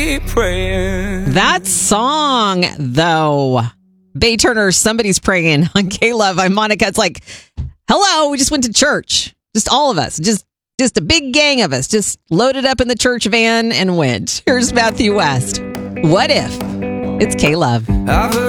That song, though, Bay Turner, Somebody's Praying on K-Love. I'm Monica. It's like, hello, we just went to church. Just all of us. Just a big gang of us. Just loaded up in the church van and went. Here's Matthew West. What if? It's K-Love.